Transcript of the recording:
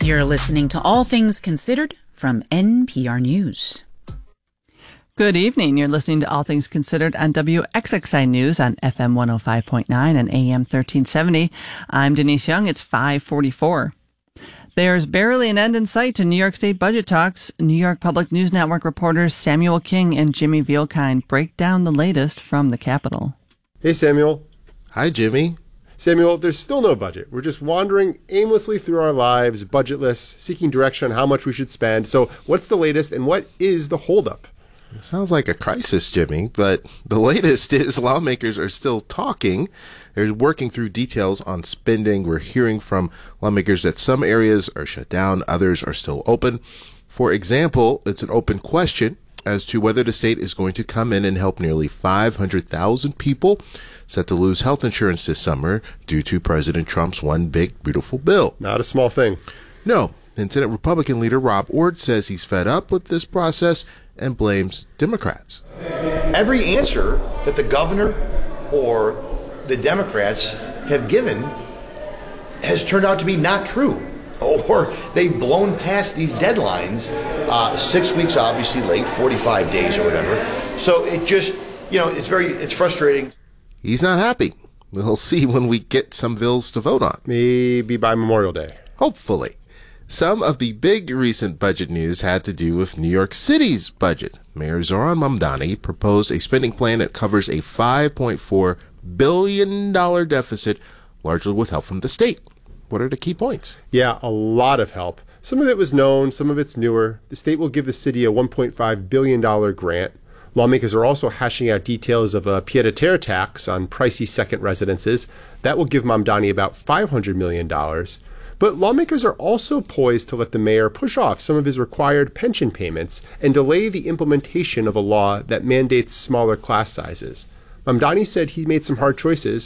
You're listening to All Things Considered from NPR News. Good evening. You're listening to All Things Considered on WXXI News on FM 105.9 and AM 1370. I'm Denise Young. It's 5:44. There's barely an end in sight to New York State budget talks. New York Public News Network reporters Samuel King and Jimmy Vielkind break down the latest from the Capitol. Hey, Samuel. Hi, Jimmy. Samuel, there's still no budget. We're just wandering aimlessly through our lives, budgetless, seeking direction on how much we should spend. So what's the latest and what is the holdup? It sounds like a crisis, Jimmy, but the latest is lawmakers are still talking. They're working through details on spending. We're hearing from lawmakers that some areas are shut down, others are still open. For example, it's an open question as to whether the state is going to come in and help nearly 500,000 people set to lose health insurance this summer due to President Trump's one big, beautiful bill. Not a small thing. No. And Senate Republican leader Rob Ord says he's fed up with this process and blames Democrats. Every answer that the governor or the Democrats have given has turned out to be not true. Or they've blown past these deadlines, 6 weeks obviously late, 45 days or whatever. So it just, it's frustrating. He's not happy. We'll see when we get some bills to vote on. Maybe by Memorial Day. Hopefully. Some of the big recent budget news had to do with New York City's budget. Mayor Zohran Mamdani proposed a spending plan that covers a $5.4 billion deficit, largely with help from the state. What are the key points? Yeah, a lot of help. Some of it was known, some of it's newer. The state will give the city a $1.5 billion grant. Lawmakers are also hashing out details of a pied-à-terre tax on pricey second residences. That will give Mamdani about $500 million. But lawmakers are also poised to let the mayor push off some of his required pension payments and delay the implementation of a law that mandates smaller class sizes. Mamdani said he made some hard choices,